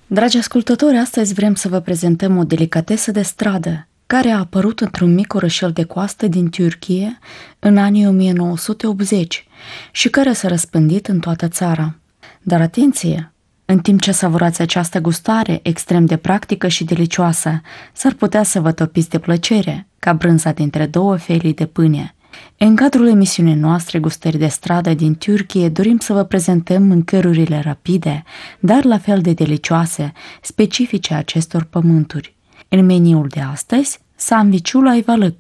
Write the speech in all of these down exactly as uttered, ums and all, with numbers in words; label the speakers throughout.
Speaker 1: Dragi ascultători, astăzi vrem să vă prezentăm o delicatesă de stradă care a apărut într-un mic orășel de coastă din Turcia în anii o mie nouă sute optzeci și care s-a răspândit în toată țara. Dar atenție! În timp ce savurați această gustare extrem de practică și delicioasă, s-ar putea să vă topiți de plăcere, ca brânza dintre două felii de pâine. În cadrul emisiunii noastre Gustări de stradă din Turcia dorim să vă prezentăm mâncărurile rapide, dar la fel de delicioase, specifice acestor pământuri. În meniul de astăzi, sandvișul ayvalık.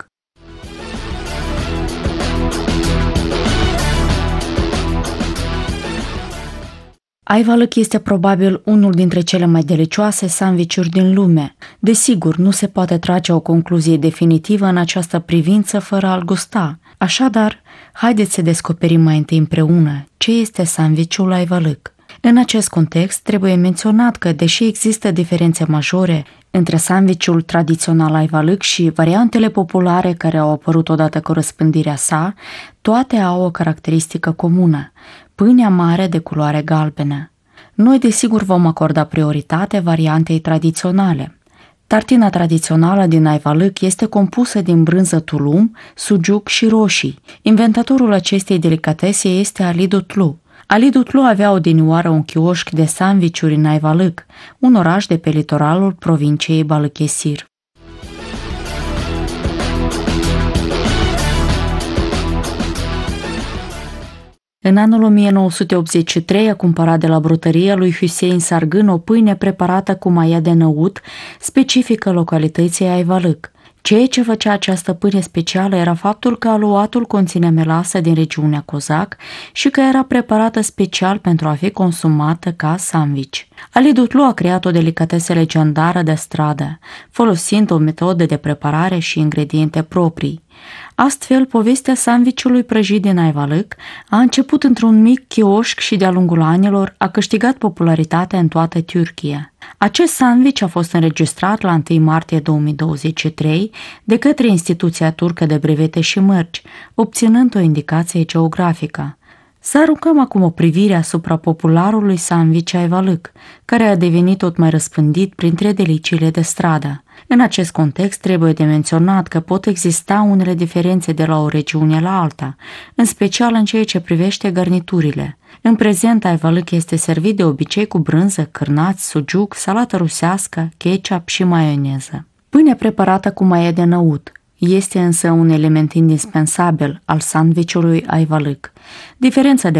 Speaker 1: Ayvalık este probabil unul dintre cele mai delicioase sandvișuri din lume. Desigur, nu se poate trage o concluzie definitivă în această privință fără a-l gusta. Așadar, haideți să descoperim mai întâi împreună ce este sandvișul ayvalık. În acest context, trebuie menționat că, deși există diferențe majore între sandvișul tradițional ayvalık și variantele populare care au apărut odată cu răspândirea sa, toate au o caracteristică comună: pâinea mare de culoare galbenă. Noi, desigur, vom acorda prioritate variantei tradiționale. Tartina tradițională din ayvalık este compusă din brânză tulum, sucuk și roșii. Inventatorul acestei delicatese este Ali Dutlu. Ali Dutlu avea odinioară un chioșc de sandvișuri în Ayvalık, un oraș de pe litoralul provinciei Balıkesir. În anul o mie nouă sute optzeci și trei a cumpărat de la brutăria lui Hüseyin Sargın o pâine preparată cu maia de năut, specifică localității Ayvalık. Ceea ce făcea această pâine specială era faptul că aluatul conținea melasă din regiunea Cozac și că era preparată special pentru a fi consumată ca sandwich. Ali Dutlu a creat o delicatesă legendară de stradă, folosind o metodă de preparare și ingrediente proprii. Astfel, povestea sandvișului prăjit din Ayvalık a început într-un mic chioșc și de-a lungul anilor a câștigat popularitate în toată Turcia. Acest sandwich a fost înregistrat la întâi martie două mii douăzeci și trei de către Instituția Turcă de Brevete și Mărci, obținând o indicație geografică. Să aruncăm acum o privire asupra popularului sandwich ayvalık, care a devenit tot mai răspândit printre deliciile de stradă. În acest context trebuie de menționat că pot exista unele diferențe de la o regiune la alta, în special în ceea ce privește garniturile. În prezent, ayvalık este servit de obicei cu brânză, cârnați, sucuk, salată rusească, ketchup și maioneză. Pâinea preparată cu maie de năut este însă un element indispensabil al sandvișului ayvalık. Diferența de